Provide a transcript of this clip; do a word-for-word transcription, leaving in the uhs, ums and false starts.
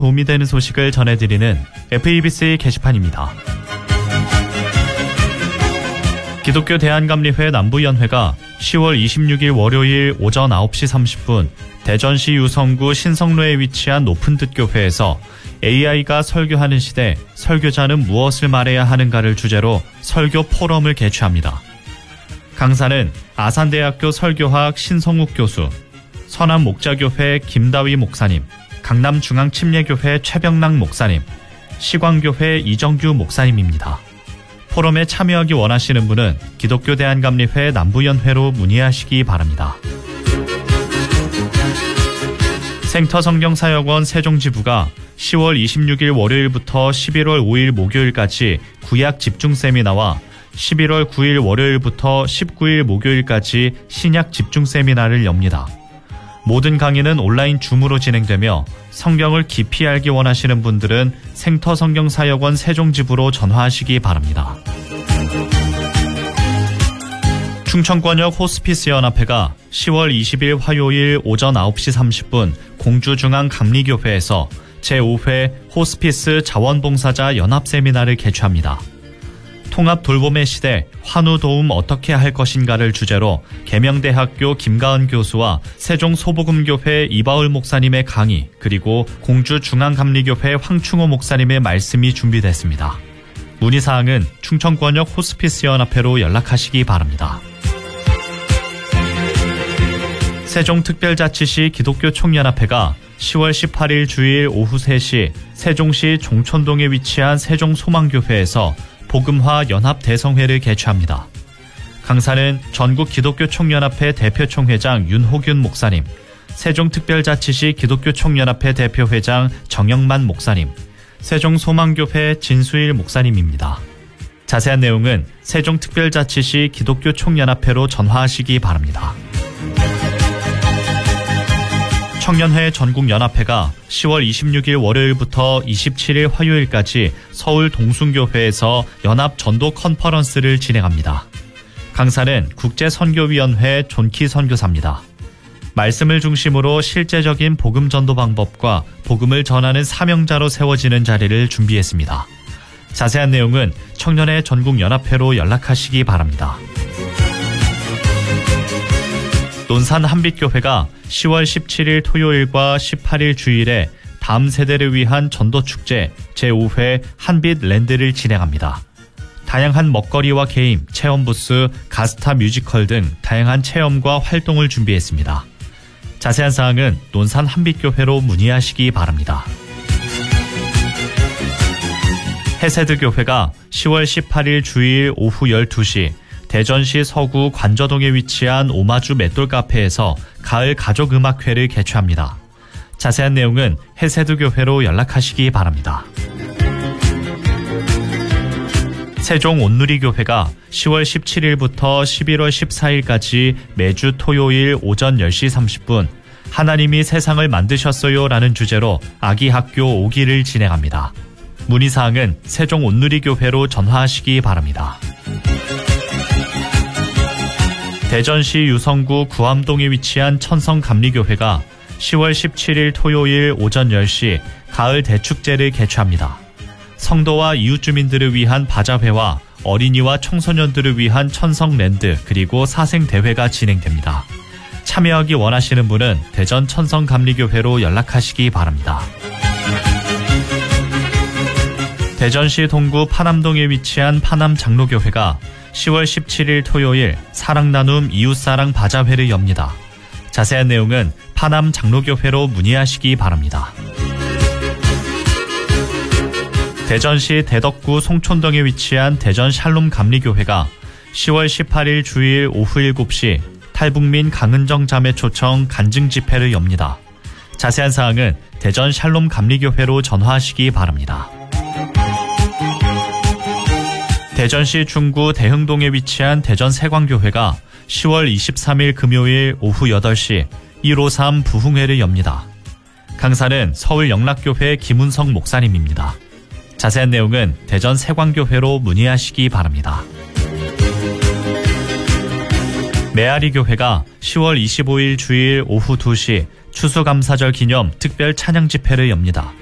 도움이 되는 소식을 전해드리는 에프이비씨 게시판입니다. 기독교 대한감리회 남부연회가 시월 이십육일 월요일 오전 아홉 시 삼십 분 대전시 유성구 신성로에 위치한 높은뜻교회에서 에이아이가 설교하는 시대 설교자는 무엇을 말해야 하는가를 주제로 설교 포럼을 개최합니다. 강사는 아산대학교 설교학 신성욱 교수, 서남목자교회 김다위 목사님, 강남중앙침례교회 최병락 목사님, 시광교회 이정규 목사님입니다. 포럼에 참여하기 원하시는 분은 기독교 대한감리회 남부연회로 문의하시기 바랍니다. 생터성경사역원 세종지부가 시월 이십육일 월요일부터 십일월 오일 목요일까지 구약 집중 세미나와 십일월 구일 월요일부터 십구일 목요일까지 신약 집중 세미나를 엽니다. 모든 강의는 온라인 줌으로 진행되며 성경을 깊이 알기 원하시는 분들은 생터성경사역원 세종지부로 전화하시기 바랍니다. 충청권역 호스피스연합회가 시월 이십일 화요일 오전 아홉 시 삼십 분 공주중앙감리교회에서 제오회 호스피스 자원봉사자 연합세미나를 개최합니다. 통합 돌봄의 시대, 환우도움 어떻게 할 것인가를 주제로 계명대학교 김가은 교수와 세종소복음교회 이바울 목사님의 강의, 그리고 공주중앙감리교회 황충호 목사님의 말씀이 준비됐습니다. 문의사항은 충청권역 호스피스연합회로 연락하시기 바랍니다. 세종특별자치시 기독교총연합회가 시월 십팔일 주일 오후 세 시 세종시 종촌동에 위치한 세종소망교회에서 복음화 연합대성회를 개최합니다. 강사는 전국기독교총연합회 대표총회장 윤호균 목사님, 세종특별자치시 기독교총연합회 대표회장 정영만 목사님, 세종소망교회 진수일 목사님입니다. 자세한 내용은 세종특별자치시 기독교총연합회로 전화하시기 바랍니다. 청년회 전국연합회가 시월 이십육일 월요일부터 이십칠일 화요일까지 서울 동순교회에서 연합 전도 컨퍼런스를 진행합니다. 강사는 국제선교위원회 존키 선교사입니다. 말씀을 중심으로 실제적인 복음 전도 방법과 복음을 전하는 사명자로 세워지는 자리를 준비했습니다. 자세한 내용은 청년회 전국연합회로 연락하시기 바랍니다. 논산 한빛교회가 시월 십칠일 토요일과 십팔일 주일에 다음 세대를 위한 전도축제 제오회 한빛랜드를 진행합니다. 다양한 먹거리와 게임, 체험부스, 가스타 뮤지컬 등 다양한 체험과 활동을 준비했습니다. 자세한 사항은 논산 한빛교회로 문의하시기 바랍니다. 해세드교회가 시월 십팔일 주일 오후 열두 시 대전시 서구 관저동에 위치한 오마주 맷돌 카페에서 가을 가족음악회를 개최합니다. 자세한 내용은 해세드교회로 연락하시기 바랍니다. 세종 온누리교회가 시월 십칠일부터 십일월 십사일까지 매주 토요일 오전 열 시 삼십 분 하나님이 세상을 만드셨어요 라는 주제로 아기학교 오기를 진행합니다. 문의사항은 세종 온누리교회로 전화하시기 바랍니다. 대전시 유성구 구암동에 위치한 천성감리교회가 시월 십칠일 토요일 오전 열 시 가을 대축제를 개최합니다. 성도와 이웃주민들을 위한 바자회와 어린이와 청소년들을 위한 천성랜드 그리고 사생대회가 진행됩니다. 참여하기 원하시는 분은 대전 천성감리교회로 연락하시기 바랍니다. 대전시 동구 파남동에 위치한 파남장로교회가 시월 십칠일 토요일 사랑나눔 이웃사랑 바자회를 엽니다. 자세한 내용은 파남장로교회로 문의하시기 바랍니다. 대전시 대덕구 송촌동에 위치한 대전 샬롬 감리교회가 시월 십팔일 주일 오후 일곱 시 탈북민 강은정 자매 초청 간증 집회를 엽니다. 자세한 사항은 대전 샬롬 감리교회로 전화하시기 바랍니다. 대전시 중구 대흥동에 위치한 대전 세광교회가 시월 이십삼일 금요일 오후 여덟 시 일오삼 부흥회를 엽니다. 강사는 서울 영락교회 김은성 목사님입니다. 자세한 내용은 대전 세광교회로 문의하시기 바랍니다. 메아리교회가 시월 이십오일 주일 오후 두 시 추수감사절 기념 특별 찬양 집회를 엽니다.